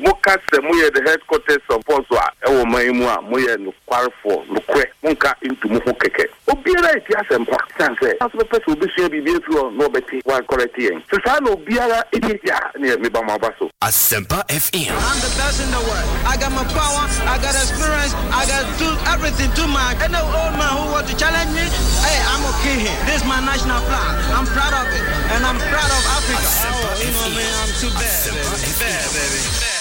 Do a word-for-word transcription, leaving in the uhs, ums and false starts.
Moka Samuel, the headquarters of Boswa, Ewo Maimua, Moya, no Quarfo, no Que, Monka into Mukeke. Obiara, yes, and Pakistan say, as the person will be sure be beautiful, no betty, while correcting. Susano Biara, India, near Mibama Basso. Asempa F M. I'm the best in the world. I got my power, I got experience, I got do everything too much. And the old man who want to challenge me, hey, I'm okay here. This is my national flag. I'm proud of it. And I'm proud of Africa. Oh, you know, man, I'm too bad, baby. Bad, baby.